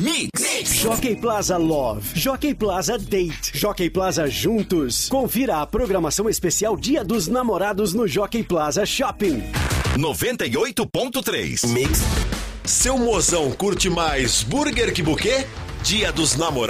Mix. Jockey Plaza Love, Jockey Plaza Date, Jockey Plaza Juntos. Confira a programação especial Dia dos Namorados no Jockey Plaza Shopping. 98.3 Mix. Seu mozão curte mais burger que buquê? Dia dos Namorados.